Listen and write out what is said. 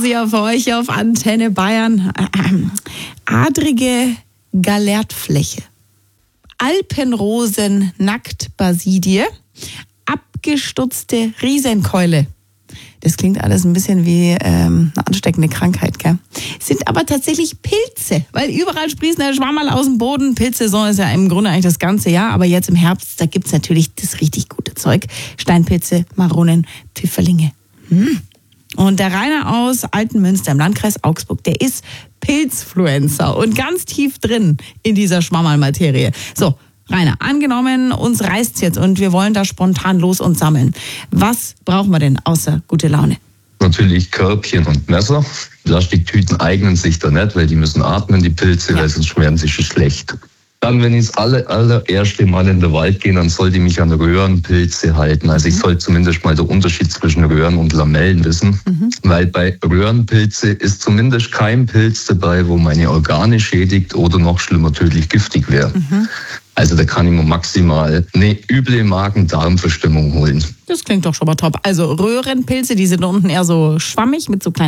hier für euch auf Antenne Bayern. Adrige Gallertfläche, Alpenrosen Nacktbasidie, abgestutzte Riesenkeule. Das klingt alles ein bisschen wie eine ansteckende Krankheit, gell? Sind aber tatsächlich Pilze, weil überall sprießen der Schwammerl aus dem Boden. Pilzsaison ist ja im Grunde eigentlich das ganze Jahr, aber jetzt im Herbst, da gibt's natürlich das richtig gute Zeug. Steinpilze, Maronen, Pfifferlinge. Und der Rainer aus Altenmünster im Landkreis Augsburg, der ist Pilzfluencer und ganz tief drin in dieser Schwammerl-Materie. So, Rainer, angenommen, uns reißt's jetzt und wir wollen da spontan los und sammeln. Was brauchen wir denn außer gute Laune? Natürlich Körbchen und Messer. Plastiktüten eignen sich da nicht, weil die müssen atmen, die Pilze, weil sonst werden sie schon schlecht. Dann, wenn ich das allererste Mal in den Wald gehe, dann sollte ich mich an Röhrenpilze halten. Also ich sollte zumindest mal den Unterschied zwischen Röhren und Lamellen wissen. Weil bei Röhrenpilze ist zumindest kein Pilz dabei, wo meine Organe schädigt oder noch schlimmer tödlich giftig wäre. Also da kann ich mir maximal eine üble Magen-Darm-Verstimmung holen. Das klingt doch schon mal top. Also Röhrenpilze, die sind unten eher so schwammig mit so kleinen